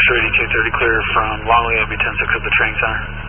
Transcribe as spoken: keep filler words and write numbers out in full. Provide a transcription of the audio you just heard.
Foxtrot eighty-two thirty clear from Longley, L B ten six at the training center.